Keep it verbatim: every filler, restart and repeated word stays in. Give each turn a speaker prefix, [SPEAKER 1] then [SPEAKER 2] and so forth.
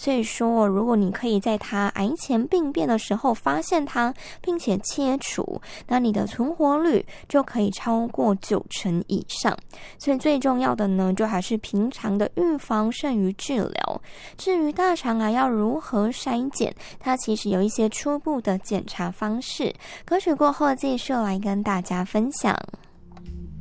[SPEAKER 1] 所以说如果你可以在它癌前病变的时候发现它并且切除，那你的存活率就可以超过九成以上。所以最重要的呢，就还是平常的预防胜于治疗。至于大肠癌要如何筛检，它其实有一些初步的检查方式，歌曲过后继续来跟大家分享。